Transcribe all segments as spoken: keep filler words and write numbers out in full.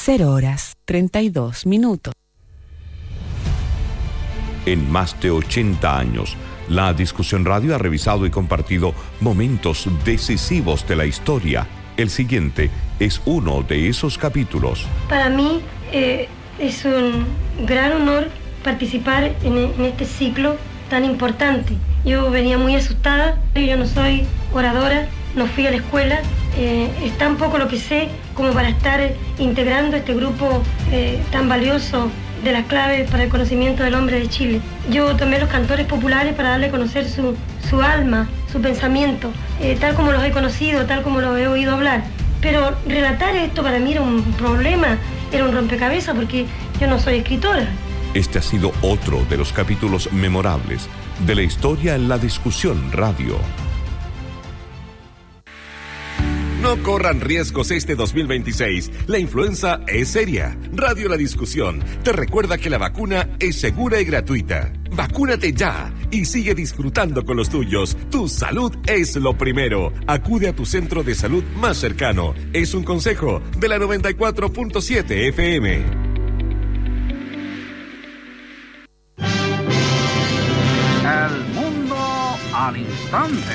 cero horas treinta y dos minutos. En más de ochenta años, la Discusión Radio ha revisado y compartido momentos decisivos de la historia. El siguiente es uno de esos capítulos. Para mí eh, es un gran honor participar en, en este ciclo tan importante. Yo venía muy asustada, yo no soy oradora, no fui a la escuela, eh, es tan poco lo que sé como para estar integrando este grupo eh, tan valioso de las claves para el conocimiento del hombre de Chile. Yo tomé los cantores populares para darle a conocer su, su alma, su pensamiento, eh, tal como los he conocido, tal como los he oído hablar. Pero relatar esto para mí era un problema, era un rompecabezas porque yo no soy escritora. Este ha sido otro de los capítulos memorables de la historia en la Discusión Radio. No corran riesgos este dos mil veintiséis. La influenza es seria. Radio La Discusión te recuerda que la vacuna es segura y gratuita. Vacúnate ya y sigue disfrutando con los tuyos. Tu salud es lo primero. Acude a tu centro de salud más cercano. Es un consejo de la noventa y cuatro punto siete F M. El mundo al instante.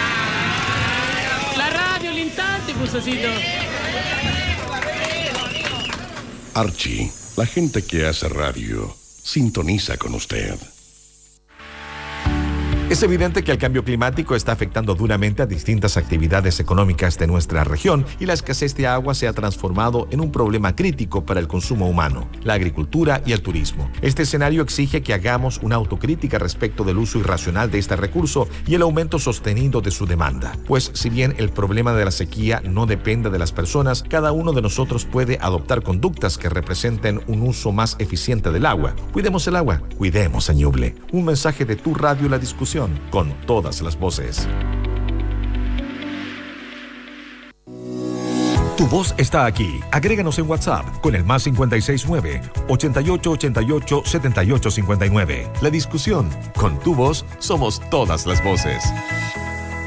La radio al instante, Cusacito. Archie, la gente que hace radio sintoniza con usted. Es evidente que el cambio climático está afectando duramente a distintas actividades económicas de nuestra región y la escasez de agua se ha transformado en un problema crítico para el consumo humano, la agricultura y el turismo. Este escenario exige que hagamos una autocrítica respecto del uso irracional de este recurso y el aumento sostenido de su demanda. Pues si bien el problema de la sequía no depende de las personas, cada uno de nosotros puede adoptar conductas que representen un uso más eficiente del agua. Cuidemos el agua, cuidemos a Ñuble. Un mensaje de tu radio La Discusión, con todas las voces. Tu voz está aquí. Agréganos en WhatsApp con el más cinco seis nueve, ochenta y ocho ochenta y ocho, setenta y ocho cincuenta y nueve. La Discusión. Con tu voz somos todas las voces.